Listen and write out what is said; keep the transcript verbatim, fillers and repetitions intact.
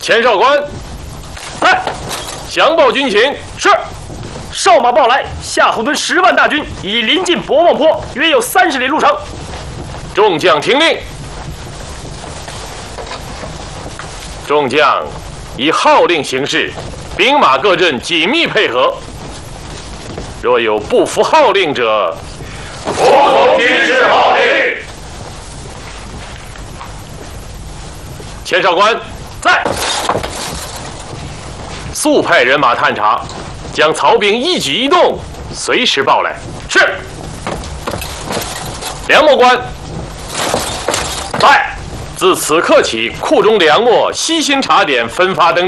钱少官，来，详报军情。 是。哨马报来，夏侯惇十万大军已临近博望坡，约有三十里路程。 众将听令。众将以号令行事，兵马各阵紧密配合。若有不服号令者， 服从军事号令。 钱少官在，速派人马探查，将曹兵一举一动随时报来。 是。 梁末官在，自此刻起，库中粮秣悉心查点分发登